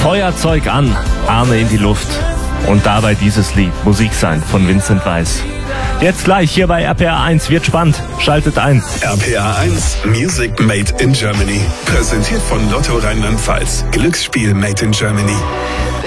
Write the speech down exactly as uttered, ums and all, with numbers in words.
Feuerzeug an, Arme in die Luft und dabei dieses Lied Musik sein von Vincent Weiss. Jetzt gleich hier bei R P R eins, wird spannend, schaltet ein. R P R eins Music Made in Germany, präsentiert von Lotto Rheinland-Pfalz. Glücksspiel Made in Germany.